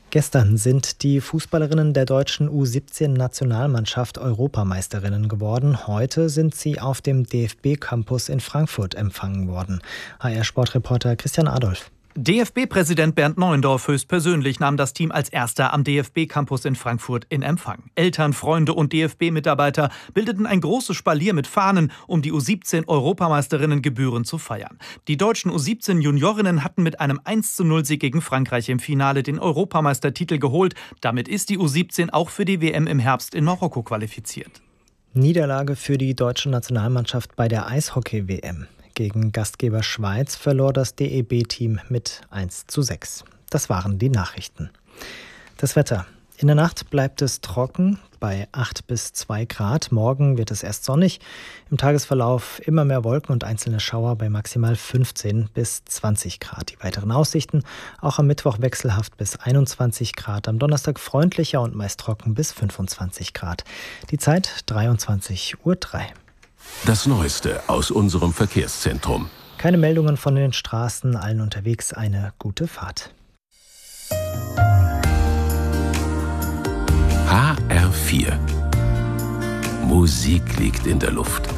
Gestern sind die Fußballerinnen der deutschen U17-Nationalmannschaft Europameisterinnen geworden. Heute sind sie auf dem DFB-Campus in Frankfurt empfangen worden. HR-Sportreporter Christian Adolf. DFB-Präsident Bernd Neuendorf höchstpersönlich nahm das Team als erster am DFB-Campus in Frankfurt in Empfang. Eltern, Freunde und DFB-Mitarbeiter bildeten ein großes Spalier mit Fahnen, um die U17-Europameisterinnen gebührend zu feiern. Die deutschen U17-Juniorinnen hatten mit einem 1:0-Sieg gegen Frankreich im Finale den Europameistertitel geholt. Damit ist die U17 auch für die WM im Herbst in Marokko qualifiziert. Niederlage für die deutsche Nationalmannschaft bei der Eishockey-WM. Gegen Gastgeber Schweiz verlor das DEB-Team mit 1:6. Das waren die Nachrichten. Das Wetter. In der Nacht bleibt es trocken bei 8 bis 2 Grad. Morgen wird es erst sonnig. Im Tagesverlauf immer mehr Wolken und einzelne Schauer bei maximal 15 bis 20 Grad. Die weiteren Aussichten auch am Mittwoch wechselhaft bis 21 Grad. Am Donnerstag freundlicher und meist trocken bis 25 Grad. Die Zeit 23:03 Uhr. Das Neueste aus unserem Verkehrszentrum. Keine Meldungen von den Straßen, allen unterwegs eine gute Fahrt. HR4. Musik liegt in der Luft.